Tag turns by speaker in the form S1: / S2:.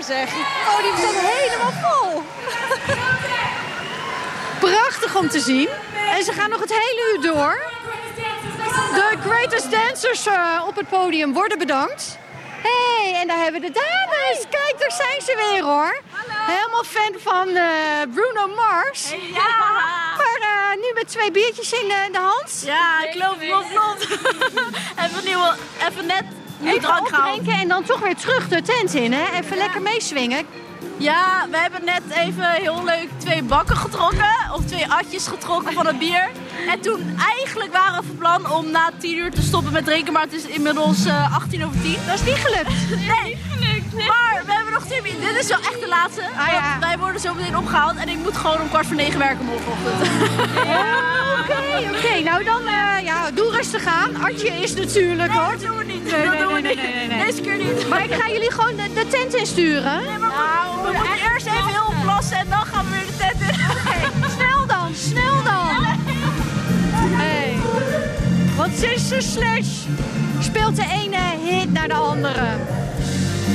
S1: zeg. Het podium staat helemaal vol. Prachtig om te zien. En ze gaan nog het hele uur door. De greatest dancers op het podium worden bedankt. Hey, en daar hebben we de dames. Kijk, daar zijn ze weer hoor. Helemaal fan van Bruno Mars.
S2: Hey, ja.
S1: Maar nu met 2 biertjes in de hand.
S2: Ja, klopt. Even net een drank gehaald.
S1: Opdrinken en dan toch weer terug de tent in, hè? Even lekker meeswingen.
S2: Ja, we hebben net even heel leuk 2 bakken getrokken. Of 2 atjes getrokken van het bier. En toen eigenlijk waren we van plan om na 10 uur te stoppen met drinken. Maar het is inmiddels 10:18.
S1: Dat is niet gelukt.
S2: Nee. Maar we hebben nog 2 bier. Dit is wel echt de laatste. Want wij worden zo meteen opgehaald. En ik moet gewoon om 8:45 werken morgenochtend.
S1: Oké. Nou dan, doe rustig aan. Artje is natuurlijk, hoor.
S2: Dat doen we niet. Nee. Deze keer niet.
S1: Maar ik ga jullie gewoon de tent insturen.
S2: Nee, maar we moeten eerst even heel plassen en dan gaan we weer de tent in.
S1: Snel dan. Hey. Want Sister Sledge speelt de ene hit naar de andere.